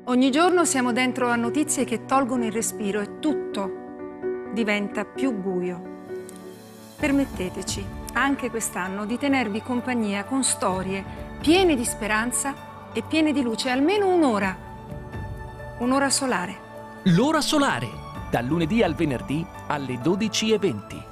Ogni giorno siamo dentro a notizie che tolgono il respiro e tutto diventa più buio. Permetteteci, anche quest'anno, di tenervi compagnia con storie piene di speranza e piene di luce, almeno un'ora. Un'ora solare. L'ora solare, dal lunedì al venerdì alle 12:20.